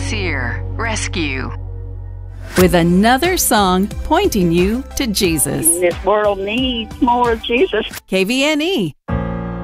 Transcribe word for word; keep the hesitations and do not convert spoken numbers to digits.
sincere rescue. With another song pointing you to Jesus. This world needs more of Jesus. K V N E